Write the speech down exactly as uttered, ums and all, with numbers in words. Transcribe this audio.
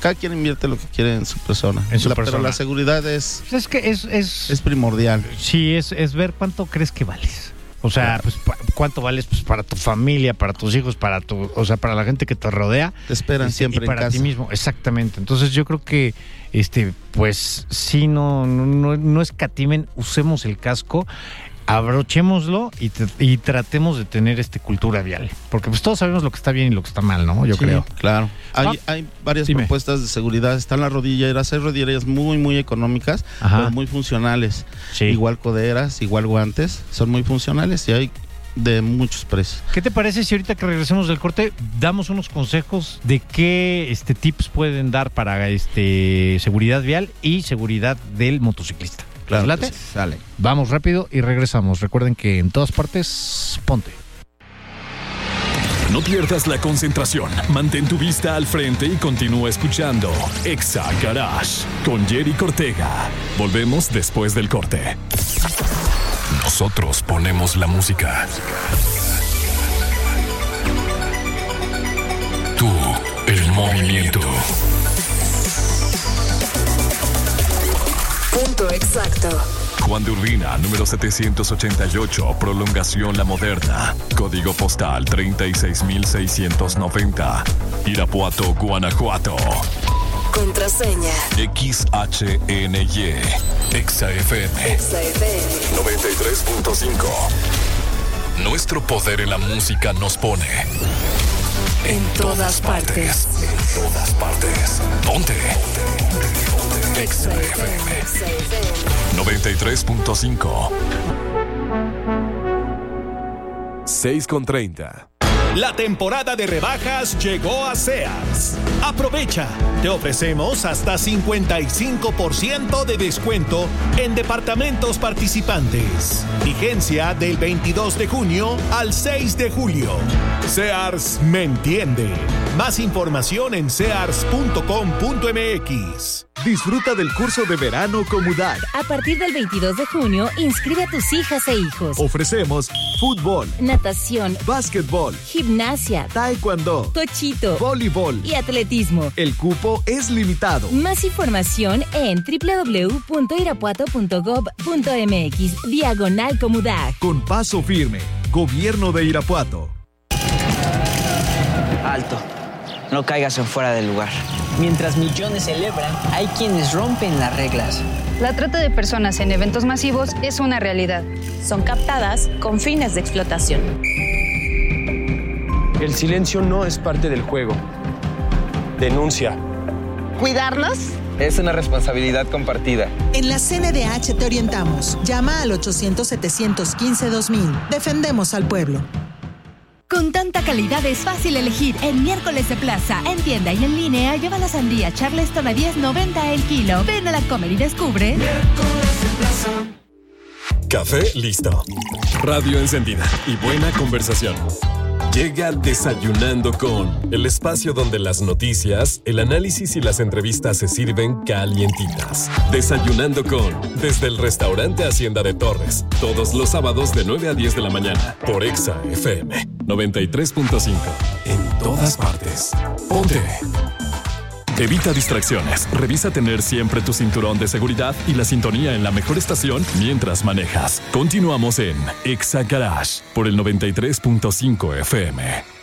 cada quien invierte lo que quiere en su persona. En su la, persona. Pero la seguridad es, Pues es que es, es, es primordial. sí, es, es ver cuánto crees que vales. O sea, Claro. pues pa- cuánto vales pues para tu familia, para tus hijos, para tu, o sea, para la gente que te rodea. Te esperan Este, siempre y para en casa. ti mismo, exactamente. Entonces yo creo que, este, pues sí, no, no, no, no escatimen, usemos el casco, abrochémoslo y, t- y tratemos de tener este cultura vial, porque pues todos sabemos lo que está bien y lo que está mal, ¿no? Yo Sí, creo. Claro. Hay, Ah, hay varias dime. propuestas de seguridad. Están las rodilleras, hay rodilleras muy, muy económicas, Ajá. pero muy funcionales. Sí. Igual coderas, igual guantes, son muy funcionales y hay de muchos precios. ¿Qué te parece si ahorita que regresemos del corte damos unos consejos de qué este tips pueden dar para este seguridad vial y seguridad del motociclista? ¿Les late? que sí. Sale. Vamos rápido y regresamos. Recuerden que en todas partes, ponte. No pierdas la concentración. Mantén tu vista al frente y continúa escuchando Exa Garage con Jerry Cortega. Volvemos después del corte. Nosotros ponemos la música. Tú, el movimiento. Punto exacto. Juan de Urbina, número setecientos ochenta y ocho, Prolongación La Moderna. Código postal treinta y seis mil seiscientos noventa. Irapuato, Guanajuato. Contraseña. X H N Y. Exa F M. Exa F M. noventa y tres punto cinco. Nuestro poder en la música nos pone En todas partes. En todas partes. Ponte. Exa Exa F F M. M. Exa F M. noventa y tres punto cinco. seis con treinta. La temporada de rebajas llegó a Sears. Aprovecha. Te ofrecemos hasta cincuenta y cinco por ciento de descuento en departamentos participantes. Vigencia del veintidós de junio al seis de julio. Sears me entiende. Más información en sears punto com punto m x. Disfruta del curso de verano Comudac. A partir del veintidós de junio, inscribe a tus hijas e hijos. Ofrecemos fútbol, Natación, básquetbol, gimnasia, taekwondo, tochito voleibol. y atletismo. El cupo es limitado. Más información en doble u doble u doble u punto irapuato punto gob punto m x diagonal Comudac. Con paso firme. Gobierno de Irapuato. Alto. No caigas en fuera del lugar. Mientras millones celebran, hay quienes rompen las reglas. La trata de personas en eventos masivos es una realidad. Son captadas con fines de explotación. El silencio no es parte del juego. Denuncia. ¿Cuidarnos? Es una responsabilidad compartida. En la C N D H te orientamos. Llama al ochocientos, setecientos quince, dos mil. Defendemos al pueblo. Con tanta calidad es fácil elegir. En miércoles de plaza, en tienda y en línea, lleva la sandía Charleston a diez noventa el kilo. Ven a la Comer y descubre. Miércoles de plaza. Café listo. Radio encendida y buena conversación. Llega Desayunando con, el espacio donde las noticias, el análisis y las entrevistas se sirven calientitas. Desayunando con, desde el restaurante Hacienda de Torres, todos los sábados de nueve a diez de la mañana, por Exa F M noventa y tres punto cinco. En todas partes. Ponte. Evita distracciones. Revisa tener siempre tu cinturón de seguridad y la sintonía en la mejor estación mientras manejas. Continuamos en Exa Garage por el noventa y tres punto cinco F M.